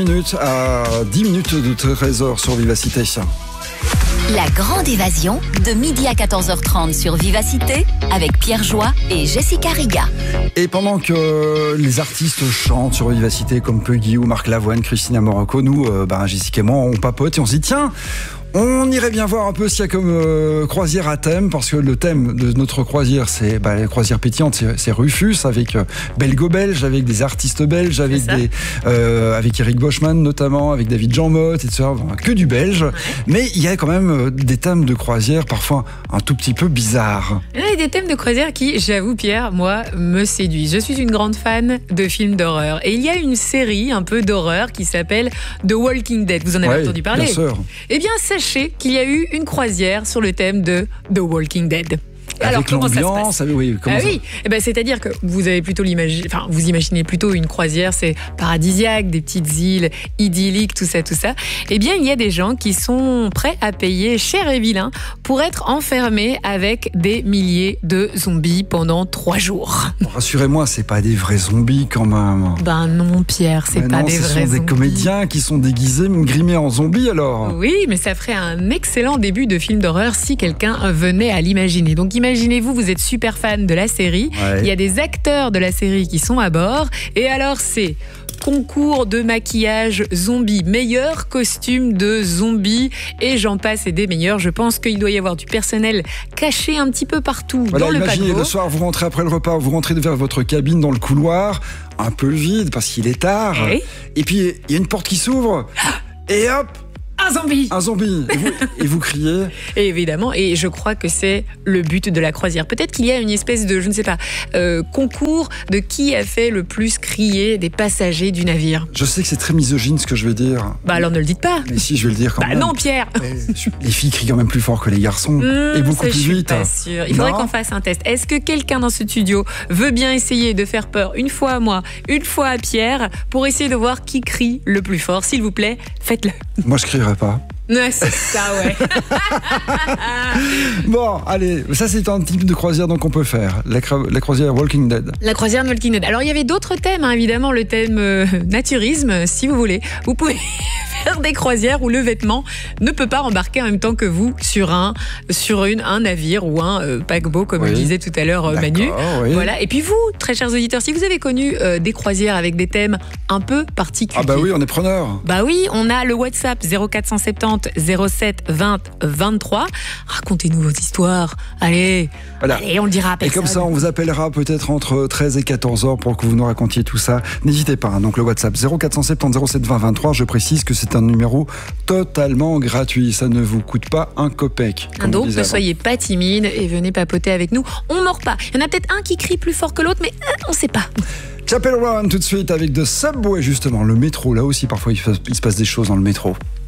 À 10 minutes de 13h sur Vivacité. La grande évasion, de midi à 14h30 sur Vivacité, avec Pierre Joie et Jessica Riga. Et pendant que les artistes chantent sur Vivacité, comme Peggy ou Marc Lavoine, Christina Morocco, nous, Jessica et moi, on papote et on se dit tiens, on irait bien voir un peu s'il y a comme croisière à thème, parce que le thème de notre croisière, c'est la croisière pétillante, c'est Rufus, avec belgo-belge, avec des artistes belges, avec avec Eric Boschman notamment, avec David Jean Motte, etc. Que du belge. Ouais. Mais il y a quand même des thèmes de croisière parfois un tout petit peu bizarres. Il y a des thèmes de croisière qui, j'avoue Pierre, moi, me séduisent. Je suis une grande fan de films d'horreur. Et il y a une série un peu d'horreur qui s'appelle The Walking Dead. Vous en avez entendu parler ? Bien sûr. Eh bien, sachez qu'il y a eu une croisière sur le thème de The Walking Dead. Alors, comment l'ambiance, ça se passe ? C'est-à-dire que vous avez plutôt vous imaginez plutôt une croisière, c'est paradisiaque, des petites îles idylliques, tout ça. Eh bien, il y a des gens qui sont prêts à payer cher et vilain pour être enfermés avec des milliers de zombies pendant 3 jours. Bon, rassurez-moi, c'est pas des vrais zombies quand même. Ben non, Pierre, c'est pas des vrais zombies. Ce sont des comédiens qui sont déguisés, grimés en zombies alors. Oui, mais ça ferait un excellent début de film d'horreur si quelqu'un venait à l'imaginer. Donc imaginez-vous, vous êtes super fan de la série, il y a des acteurs de la série qui sont à bord, et alors c'est concours de maquillage zombie, meilleur costume de zombie, et j'en passe et des meilleurs. Je pense qu'il doit y avoir du personnel caché un petit peu partout dans le paquebot. Imaginez, le soir, vous rentrez après le repas, vous rentrez vers votre cabine dans le couloir, un peu vide parce qu'il est tard, et puis il y a une porte qui s'ouvre, et hop, un zombie. Et vous criez. Et évidemment, et je crois que c'est le but de la croisière. Peut-être qu'il y a une espèce de, je ne sais pas, concours de qui a fait le plus crier des passagers du navire. Je sais que c'est très misogyne ce que je vais dire. Alors ne le dites pas. Mais si, je vais le dire quand même. Non, Pierre. Les filles crient quand même plus fort que les garçons. Et beaucoup plus vite. Je suis pas sûre. Il faudrait qu'on fasse un test. Est-ce que quelqu'un dans ce studio veut bien essayer de faire peur une fois à moi, une fois à Pierre, pour essayer de voir qui crie le plus fort ? S'il vous plaît, faites-le. Moi, je crierai pas. Ouais, c'est ça, ouais. Bon, allez, ça c'est un type de croisière donc on peut faire. La croisière Walking Dead. La croisière Walking Dead. Alors il y avait d'autres thèmes, évidemment, le thème naturisme, si vous voulez. Vous pouvez faire des croisières où le vêtement ne peut pas embarquer en même temps que vous sur un navire ou un paquebot, comme le disait tout à l'heure Manu. Voilà. Et puis vous, très chers auditeurs, si vous avez connu des croisières avec des thèmes un peu particuliers. Ah bah oui, on est preneurs. Bah oui, on a le WhatsApp 0470 07 20 23. Racontez-nous vos histoires. Allez, on le dira à personne. Et comme ça, on vous appellera peut-être entre 13 et 14 heures pour que vous nous racontiez tout ça. N'hésitez pas. Donc le WhatsApp 0470 07 20 23. Je précise que c'est un numéro totalement gratuit. Ça ne vous coûte pas un copec. Donc ne soyez pas timide et venez papoter avec nous. On mord pas. Il y en a peut-être un qui crie plus fort que l'autre, mais on sait pas. Chapel Roan tout de suite avec The Subway justement. Le métro, là aussi parfois il se passe des choses dans le métro.